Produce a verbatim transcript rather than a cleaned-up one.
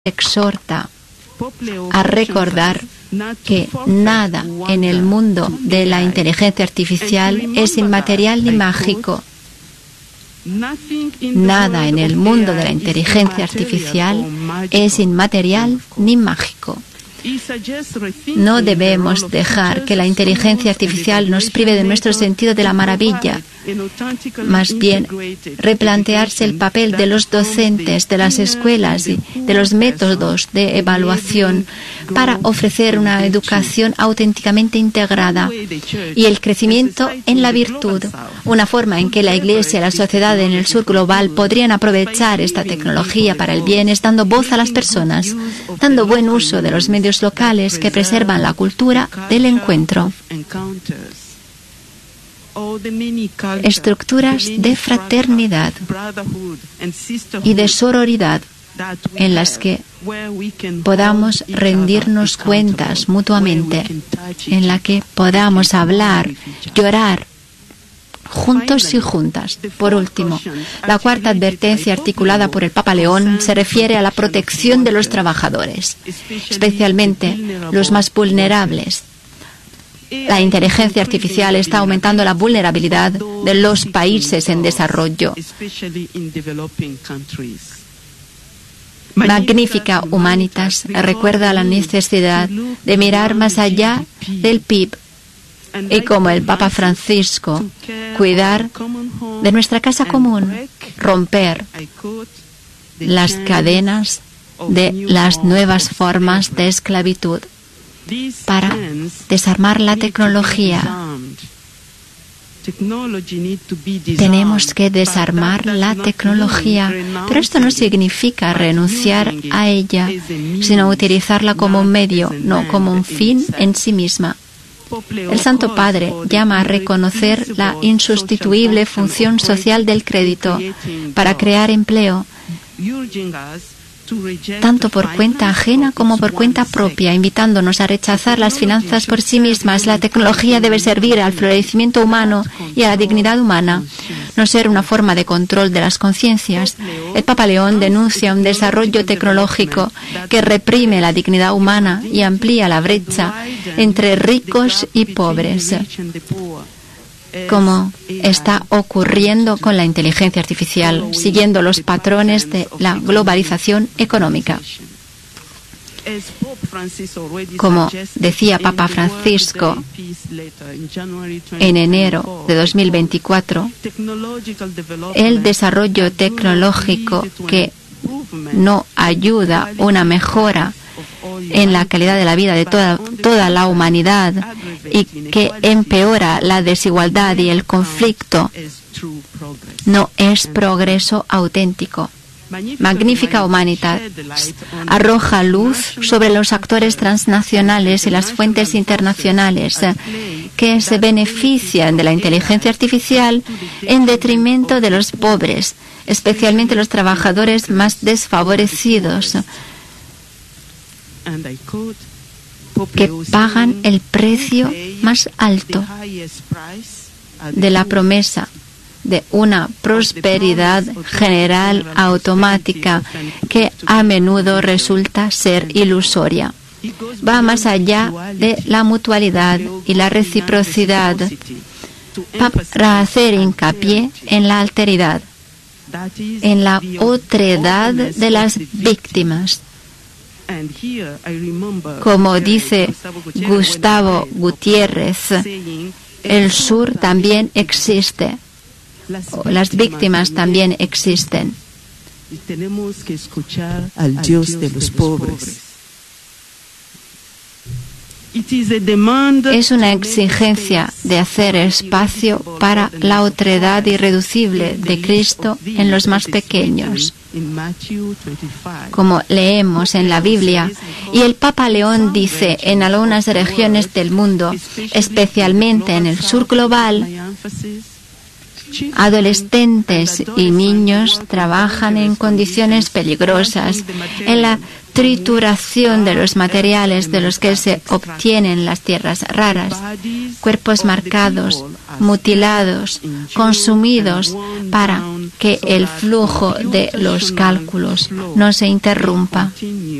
exhorta a recordar que nada en el mundo de la inteligencia artificial es inmaterial ni mágico. Nada en el mundo de la inteligencia artificial es inmaterial ni mágico. No debemos dejar que la inteligencia artificial nos prive de nuestro sentido de la maravilla. Más bien, replantearse el papel de los docentes, de las escuelas y de los métodos de evaluación para ofrecer una educación auténticamente integrada y el crecimiento en la virtud, una forma en que la Iglesia y la sociedad en el sur global podrían aprovechar esta tecnología para el bien, es dando voz a las personas, dando buen uso de los medios locales que preservan la cultura del encuentro. Estructuras de fraternidad y de sororidad en las que podamos rendirnos cuentas mutuamente, en la que podamos hablar, llorar, juntos y juntas. Por último, la cuarta advertencia articulada por el Papa León se refiere a la protección de los trabajadores, especialmente los más vulnerables. La inteligencia artificial está aumentando la vulnerabilidad de los países en desarrollo. Magnificat Humanitas recuerda la necesidad de mirar más allá del P I B y, como el Papa Francisco, cuidar de nuestra casa común, romper las cadenas de las nuevas formas de esclavitud para desarmar la tecnología. Tenemos que desarmar la tecnología, pero esto no significa renunciar a ella, sino utilizarla como un medio, no como un fin en sí misma. El Santo Padre llama a reconocer la insustituible función social del crédito para crear empleo, tanto por cuenta ajena como por cuenta propia, invitándonos a rechazar las finanzas por sí mismas. La tecnología debe servir al florecimiento humano y a la dignidad humana, no ser una forma de control de las conciencias. El Papa León denuncia un desarrollo tecnológico que reprime la dignidad humana y amplía la brecha entre ricos y pobres, como está ocurriendo con la inteligencia artificial, siguiendo los patrones de la globalización económica. Como decía Papa Francisco en enero de dos mil veinticuatro, el desarrollo tecnológico que no ayuda a una mejora en la calidad de la vida de toda, toda la humanidad y que empeora la desigualdad y el conflicto, no es progreso auténtico. Magnificat Humanitas arroja luz sobre los actores transnacionales y las fuentes internacionales que se benefician de la inteligencia artificial en detrimento de los pobres, especialmente los trabajadores más desfavorecidos, que pagan el precio más alto de la promesa de una prosperidad general automática que a menudo resulta ser ilusoria. Va más allá de la mutualidad y la reciprocidad para hacer hincapié en la alteridad, en la otredad de las víctimas. Como dice Gustavo Gutiérrez, el sur también existe, las víctimas también existen. Y tenemos que escuchar al Dios de los pobres. Es una exigencia de hacer espacio para la otredad irreducible de Cristo en los más pequeños, como leemos en la Biblia. Y el Papa León dice, en algunas regiones del mundo, especialmente en el sur global, adolescentes y niños trabajan en condiciones peligrosas, en la trituración de los materiales de los que se obtienen las tierras raras, cuerpos marcados, mutilados, consumidos para que el flujo de los cálculos no se interrumpa